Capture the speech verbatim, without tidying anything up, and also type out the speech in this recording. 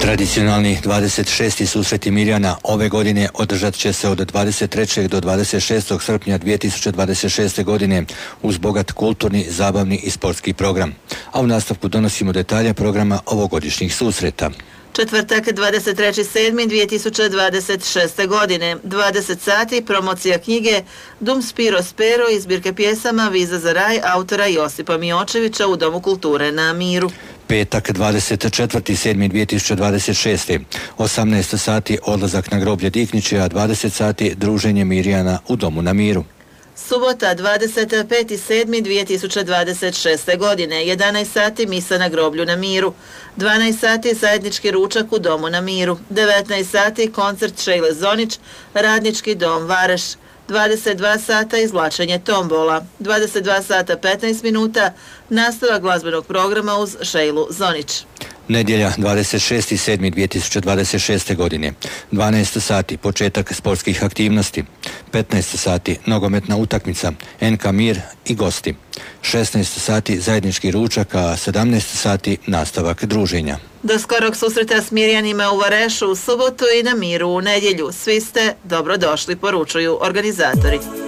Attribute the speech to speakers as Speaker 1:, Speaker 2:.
Speaker 1: Tradicionalni dvadeset šesti susreti Mirjana ove godine održat će se od dvadeset trećeg do dvadeset šestog srpnja dvije tisuće dvadeset šeste. godine uz bogat kulturni, zabavni i sportski program. A u nastavku donosimo detalje programa ovogodišnjih susreta.
Speaker 2: Četvrtak, dvadeset trećeg sedmog dvije tisuće dvadeset šeste. godine, dvadeset sati, promocija knjige Dum Spiro Spero iz zbirke pjesama Viza za raj autora Josipa Miočevića u Domu kulture na Miru.
Speaker 1: Petak, dvadeset četvrtog sedmog dvije tisuće dvadeset šeste. osamnaest sati odlazak na groblje Dikniće, a dvadeset sati druženje Mirjana u Domu na Miru.
Speaker 2: Subota, dvadeset petog sedmog dvije tisuće dvadeset šeste. godine, jedanaest sati misa na groblju na Miru, dvanaest sati zajednički ručak u Domu na Miru, devetnaest sati koncert Šejle Zonić, Radnički dom Vareš, dvadeset dva sata izvlačenje tombola, dvadeset dva sata petnaest minuta nastavak glazbenog programa uz Šejlu Zonić.
Speaker 1: Nedjelja, dvadeset šestog sedmog dvije tisuće dvadeset šeste. godine, dvanaest sati početak sportskih aktivnosti, petnaest sati nogometna utakmica, en ka Mir i gosti, šesnaest sati zajednički ručak, a sedamnaest sati nastavak druženja.
Speaker 2: Do skorog susreta s Mirjanima u Varešu u subotu i na Miru u nedjelju. Svi ste dobrodošli, poručuju organizatori.